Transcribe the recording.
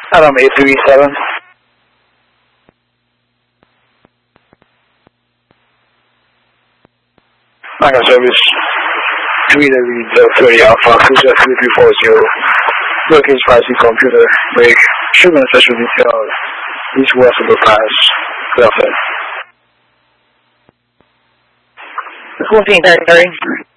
Adam 837. Manga service 330 Alpha, Cruiser 3340. Location 5C computer, break, shipment special detail, east west of the pass. Good afternoon. 1433.